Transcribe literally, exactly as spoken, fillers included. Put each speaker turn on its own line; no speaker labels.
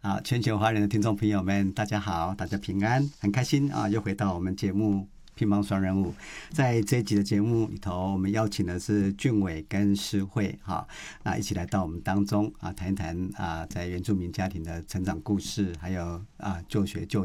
啊，全球华人的听众朋友们，大家好，大家平安，很开心啊，又回到我们节目乒乓双人舞。在这一集的节目里头，我们邀请的是俊伟跟诗慧哈，啊，一起来到我们当中啊，谈一谈啊，在原住民家庭的成长故事，还有啊，就学就